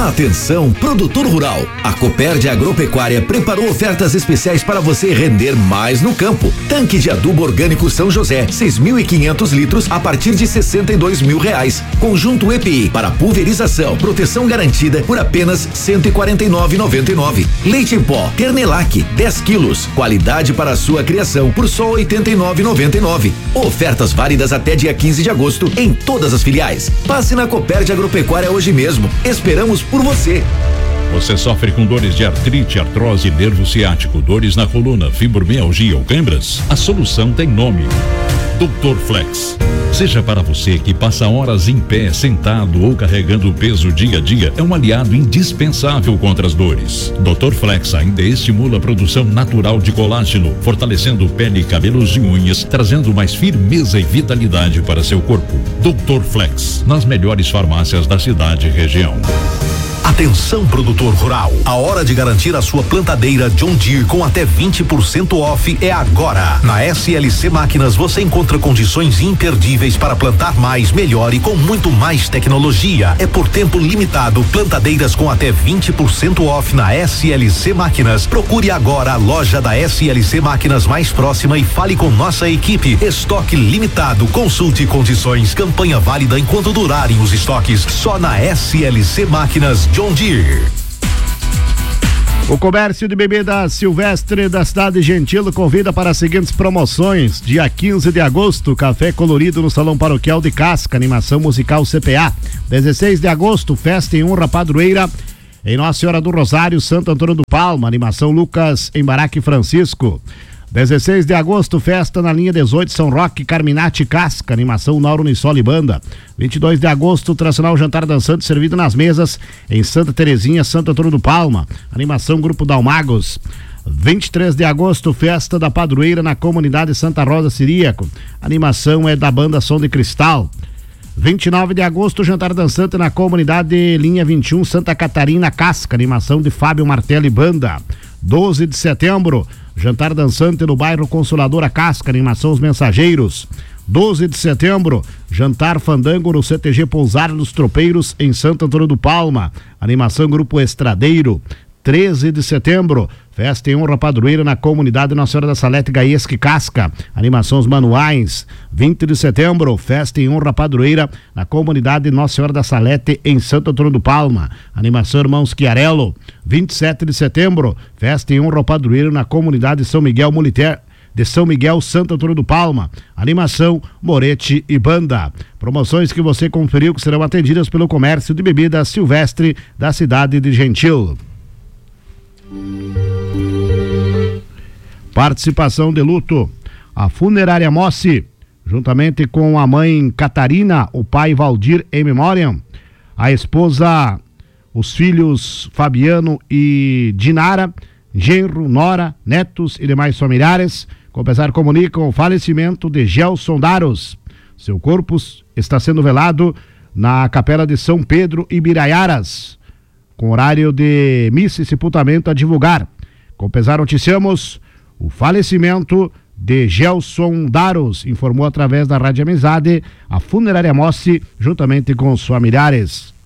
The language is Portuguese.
Atenção, produtor rural. A Copérdia Agropecuária preparou ofertas especiais para você render mais no campo. Tanque de adubo orgânico São José, 6.500 litros a partir de R$62.000. Conjunto EPI para pulverização, proteção garantida por apenas R$149,99. Leite em pó Ternelac, 10 quilos. Qualidade para a sua criação por só R$89,99. Ofertas válidas até dia 15 de agosto em todas as filiais. Passe na Copérdia Agropecuária hoje mesmo. Esperamos por você. Você sofre com dores de artrite, artrose, nervo ciático, dores na coluna, fibromialgia ou câimbras? A solução tem nome: Dr. Flex. Seja para você que passa horas em pé, sentado ou carregando peso dia a dia, é um aliado indispensável contra as dores. Dr. Flex ainda estimula a produção natural de colágeno, fortalecendo pele, cabelos e unhas, trazendo mais firmeza e vitalidade para seu corpo. Dr. Flex, nas melhores farmácias da cidade e região. Atenção, produtor rural. A hora de garantir a sua plantadeira John Deere com até 20% off é agora. Na SLC Máquinas você encontra condições imperdíveis para plantar mais, melhor e com muito mais tecnologia. É por tempo limitado. Plantadeiras com até 20% off na SLC Máquinas. Procure agora a loja da SLC Máquinas mais próxima e fale com nossa equipe. Estoque limitado. Consulte condições. Campanha válida enquanto durarem os estoques. Só na SLC Máquinas John Deere. O comércio de bebidas Silvestre da cidade de Gentil convida para as seguintes promoções. Dia 15 de agosto, café colorido no Salão Paroquial de Casca, animação musical CPA. 16 de agosto, festa em honra padroeira em Nossa Senhora do Rosário, Santo Antônio do Palma, animação Lucas Embaraque Francisco. 16 de agosto, festa na linha 18 São Roque, Carminati Casca, animação Nauro Nissoli Banda. 22 de agosto, tradicional jantar dançante servido nas mesas em Santa Terezinha, Santo Antônio do Palma, animação Grupo Dalmagos. 23 de agosto, festa da padroeira na comunidade Santa Rosa Siríaco, animação é da banda Som de Cristal. 29 de agosto, jantar dançante na comunidade Linha 21 Santa Catarina Casca, animação de Fábio Martelli Banda. 12 de setembro, jantar dançante no bairro Consoladora Casca, animação Os Mensageiros. 12 de setembro, jantar fandango no CTG Pousar dos Tropeiros em Santo Antônio do Palma, animação Grupo Estradeiro. 13 de setembro, festa em honra padroeira na comunidade Nossa Senhora da Salete Gaesque Casca, animação Os Manuais. 20 de setembro, festa em honra padroeira na comunidade Nossa Senhora da Salete em Santo Antônio do Palma, animação Irmãos Chiarello. 27 de setembro, festa em honra padroeira na comunidade São Miguel Moliter de São Miguel, Santo Antônio do Palma, animação Moretti e Banda. Promoções que você conferiu que serão atendidas pelo comércio de bebidas Silvestre da cidade de Gentil. Participação de luto. A funerária Mossi, juntamente com a mãe Catarina, o pai Valdir em memória, a esposa, os filhos Fabiano e Dinara, genro, nora, netos e demais familiares, com pesar comunicam o falecimento de Gelson Daros. Seu corpo está sendo velado na capela de São Pedro Ibiraiaras, com horário de missa e sepultamento a divulgar. Com pesar noticiamos o falecimento de Gelson Daros, informou através da Rádio Amizade a funerária Mossi, juntamente com os familiares.